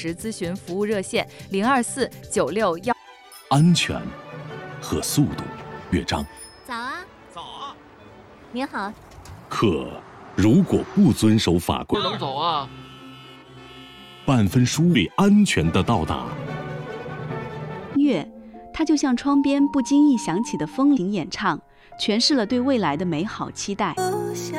时咨询服务热线02496 安全和速度。乐章。 早啊。 早啊。 您好。 可如果不遵守法规， 不能走啊。 半分疏离安全的到达。 乐，它就像窗边不经意响起的风铃演唱，诠释了对未来的美好期待。